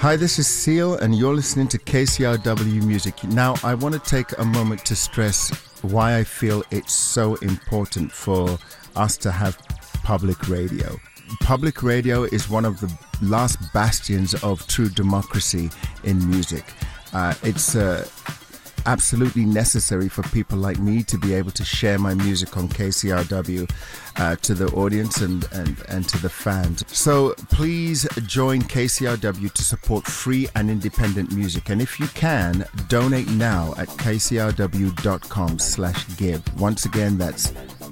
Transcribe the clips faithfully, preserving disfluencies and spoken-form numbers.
Hi, this is Seal, and you're listening to K C R W Music. Now, I want to take a moment to stress why I feel it's so important for us to have public radio. Public radio is one of the last bastions of true democracy in music. Uh, it's uh, absolutely necessary for people like me to be able to share my music on K C R W uh, to the audience and, and, and to the fans. So please join K C R W to support free and independent music. And if you can, donate now at kcrw.com slash give. Once again, that's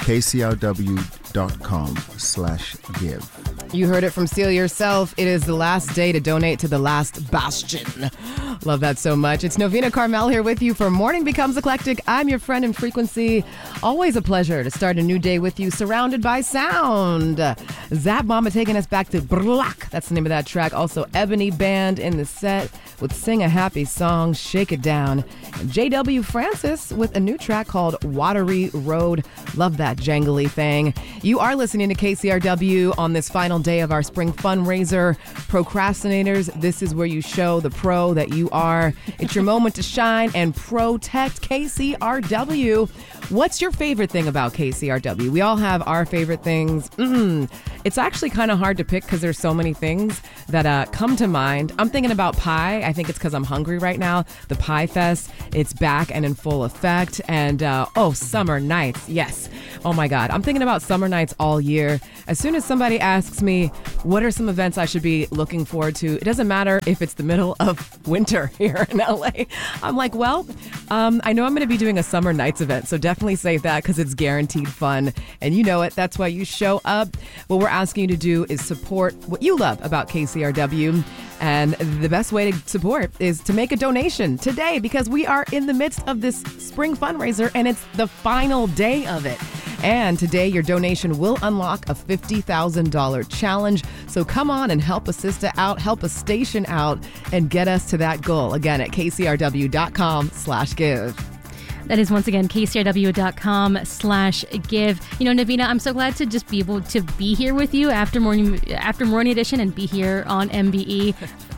kcrw.com slash give. You heard it from Seal yourself. It is the last day to donate to the last bastion. Love that so much. It's Novena Carmel here with you for Morning Becomes Eclectic. I'm your friend in frequency. Always a pleasure to start a new day with you, surrounded by sound. Zap Mama taking us back to Black. That's the name of that track. Also, Ebony Band in the set with Sing a Happy Song, Shake It Down. And J W Francis with a new track called Watery Road. Love that jangly thing. You are listening to K C R W on this final day of our spring fundraiser. Procrastinators, this is where you show the pro that you are. It's your moment to shine and protect K C R W. What's your favorite thing about K C R W? We all have our favorite things. Mm, it's actually kind of hard to pick because there's so many things that uh, come to mind. I'm thinking about pie. I think it's because I'm hungry right now. The Pie Fest, it's back and in full effect. And uh, oh, summer nights. Yes. Oh my God. I'm thinking about summer nights all year. As soon as somebody asks me, what are some events I should be looking forward to? It doesn't matter if it's the middle of winter here in L A. I'm like, well, um, I know I'm going to be doing a summer nights event, so definitely save that because it's guaranteed fun. And you know it. That's why you show up. What we're asking you to do is support what you love about K C R W. And the best way to support is to make a donation today because we are in the midst of this spring fundraiser and it's the final day of it. And today, your donation will unlock a fifty thousand dollars challenge. So come on and help a sister out, help a station out, and get us to that goal. Again, at kcrw.com slash give. That is, once again, kcrw.com slash give. You know, Navina, I'm so glad to just be able to be here with you after morning, after morning edition and be here on M B E.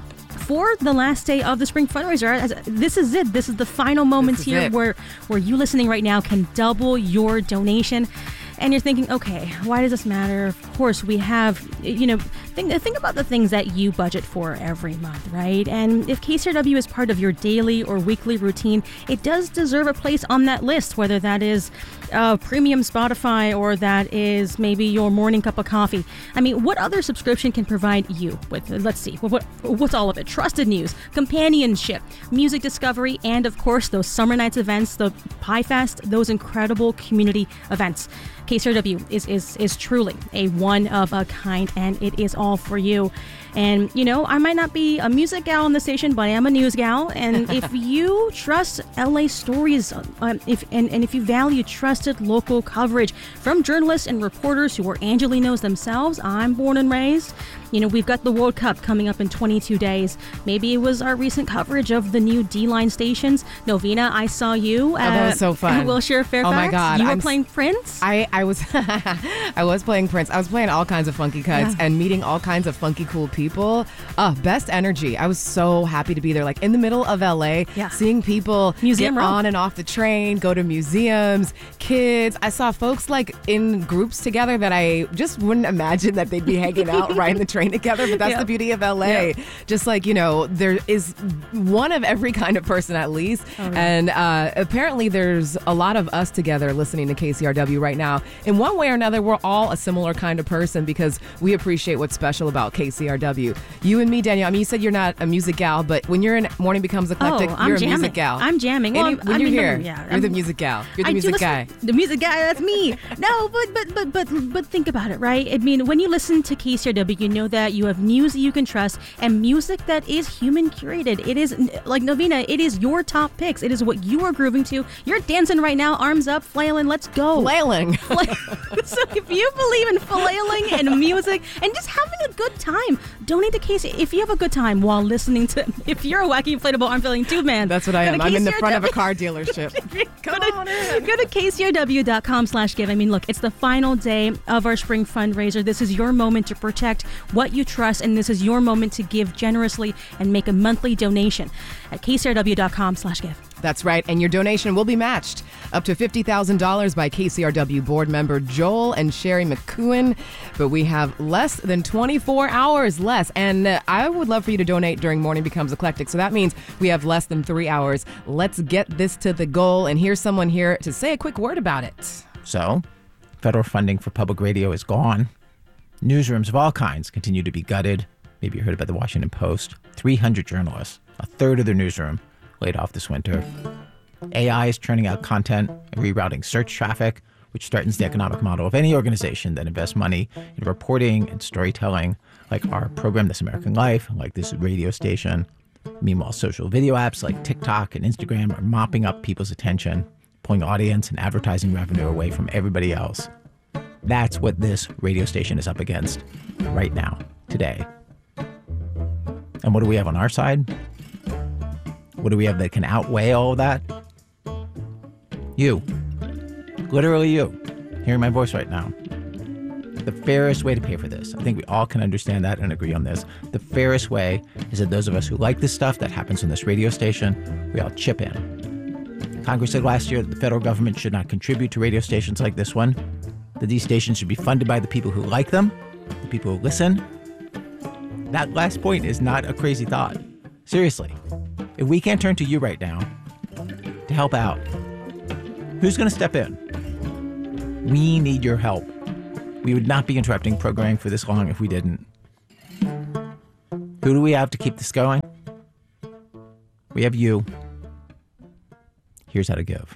For the last day of the spring fundraiser. This is it. This is the final moments here it. where where you listening right now can double your donation. And you're thinking, okay, why does this matter? Of course, we have, you know, think, think about the things that you budget for every month, right? And if K C R W is part of your daily or weekly routine, it does deserve a place on that list, whether that is uh, premium Spotify or that is maybe your morning cup of coffee. I mean, what other subscription can provide you with, let's see, what, what's all of it? Trusted news, companionship, music discovery, and of course, those summer nights events, the Pie Fest, those incredible community events. K C R W is, is, is truly a one of a kind, and it is all for you. And, you know, I might not be a music gal on the station, but I am a news gal. And if you trust L A stories, uh, if and, and if you value trusted local coverage from journalists and reporters who are Angelinos themselves, I'm born and raised. You know, we've got the World Cup coming up in twenty-two days. Maybe it was our recent coverage of the new D-Line stations. Novena, I saw you at, oh, that was so fun. at Wilshire Fairfax. Oh my God. You were I'm playing Prince? I, I was I was playing Prince. I was playing all kinds of funky cuts yeah. and meeting all kinds of funky cool people. Uh, best energy. I was so happy to be there. Like in the middle of L A, yeah. seeing people Museum get Row. on and off the train, go to museums, kids. I saw folks like in groups together that I just wouldn't imagine that they'd be hanging out riding the train together. But that's yeah. the beauty of L A. Yeah. Just like, you know, there is one of every kind of person at least. Oh, yeah. And uh, apparently there's a lot of us together listening to K C R W right now. In one way or another, we're all a similar kind of person because we appreciate what's special about K C R W. You and me, Danielle, I mean, you said you're not a music gal, but when you're in Morning Becomes Eclectic, oh, you're jamming. a music gal. I'm jamming. Well, Any, when I you're mean, here, no, yeah, you're I'm, the music gal. You're the I music listen, guy. The music guy, that's me. No, but, but but but but think about it, right? I mean, when you listen to K C R W, you know that you have news that you can trust and music that is human curated. It is, like Novena, it is your top picks. It is what you are grooving to. You're dancing right now, arms up, flailing. Let's go. Flailing. So if you believe in flailing and music and just having a good time, donate to K C. If you have a good time while listening to, if you're a wacky inflatable arm flailing tube man, that's what I am. I'm in the front of a car dealership. Come go on to, in. Go to kcrw.com slash give. I mean, look, it's the final day of our spring fundraiser. This is your moment to protect what you trust, and this is your moment to give generously and make a monthly donation at k c r w dot com slash give. That's right, and your donation will be matched up to fifty thousand dollars by K C R W board member Joel and Sherry McCoon. But we have less than twenty-four hours less, and uh, I would love for you to donate during Morning Becomes Eclectic. So that means we have less than three hours. Let's get this to the goal, and here's someone here to say a quick word about it. So, federal funding for public radio is gone. Newsrooms of all kinds continue to be gutted. Maybe you heard about the Washington Post. three hundred journalists, a third of their newsroom, laid off this winter. A I is churning out content and rerouting search traffic, which threatens the economic model of any organization that invests money in reporting and storytelling, like our program, This American Life, like this radio station. Meanwhile, social video apps like TikTok and Instagram are mopping up people's attention, pulling audience and advertising revenue away from everybody else. That's what this radio station is up against right now, today. And what do we have on our side? What do we have that can outweigh all of that? You. Literally you. Hearing my voice right now. The fairest way to pay for this, I think we all can understand that and agree on this. The fairest way is that those of us who like this stuff that happens on this radio station, we all chip in. Congress said last year that the federal government should not contribute to radio stations like this one, that these stations should be funded by the people who like them, the people who listen. That last point is not a crazy thought. Seriously. If we can't turn to you right now to help out, who's going to step in? We need your help. We would not be interrupting programming for this long if we didn't. Who do we have to keep this going? We have you. Here's how to give.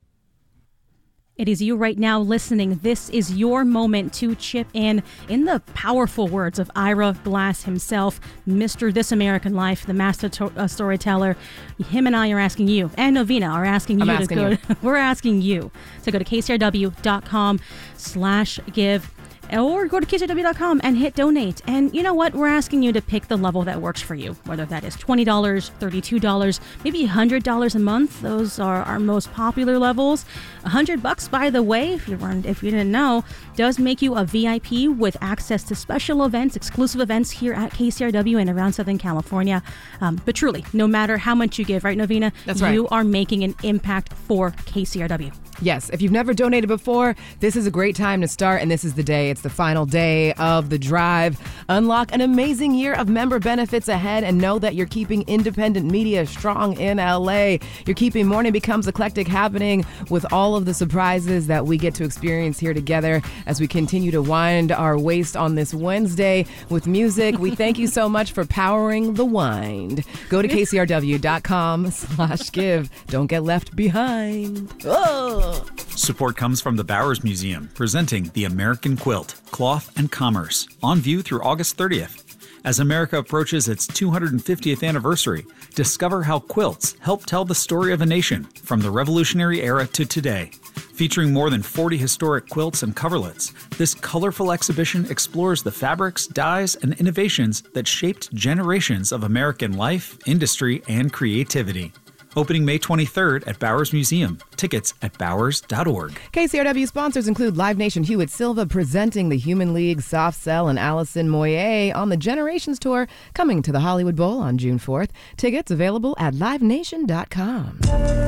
It is you right now listening. This is your moment to chip in. In the powerful words of Ira Glass himself, Mister This American Life, the master to- uh, storyteller, him and I are asking you, and Novena are asking I'm you asking to go. you. We're asking you to go to k c r w dot com slash give. Or go to k c r w dot com and hit donate. And you know what? We're asking you to pick the level that works for you, whether that is twenty dollars, thirty-two dollars, maybe one hundred dollars a month. Those are our most popular levels. one hundred bucks, by the way, if you weren't, if you didn't know, does make you a V I P with access to special events, exclusive events here at K C R W and around Southern California. Um, but truly, no matter how much you give, right, Novena? That's right. You are making an impact for K C R W. Yes, if you've never donated before, this is a great time to start, and this is the day. It's the final day of the drive. Unlock an amazing year of member benefits ahead, and know that you're keeping independent media strong in L A. You're keeping Morning Becomes Eclectic happening with all of the surprises that we get to experience here together as we continue to wind our waist on this Wednesday with music. We thank you so much for powering the wind. Go to k c r w dot com slash give. Don't get left behind. Oh. Support comes from the Bowers Museum, presenting The American Quilt, Cloth and Commerce, on view through August thirtieth. As America approaches its two hundred fiftieth anniversary, discover how quilts help tell the story of a nation from the Revolutionary era to today. Featuring more than forty historic quilts and coverlets, this colorful exhibition explores the fabrics, dyes, and innovations that shaped generations of American life, industry, and creativity. Opening May twenty-third at Bowers Museum. Tickets at bowers dot org. K C R W sponsors include Live Nation, Hewitt Silva presenting the Human League, Soft Cell, and Allison Moyer on the Generations Tour, coming to the Hollywood Bowl on June fourth. Tickets available at live nation dot com.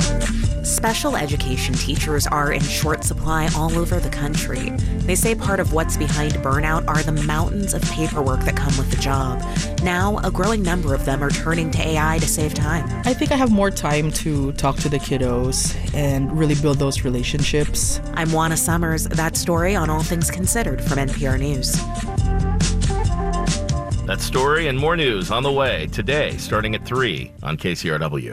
Special education teachers are in short supply all over the country. They say part of what's behind burnout are the mountains of paperwork that come with the job. Now, a growing number of them are turning to A I to save time. I think I have more time to talk to the kiddos and really build those relationships. I'm Juana Summers. That story on All Things Considered from N P R News. That story and more news on the way today, starting at three on K C R W.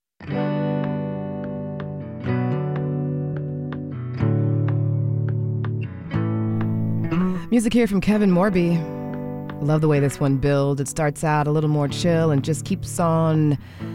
Music here from Kevin Morby. Love the way this one builds. It starts out a little more chill and just keeps on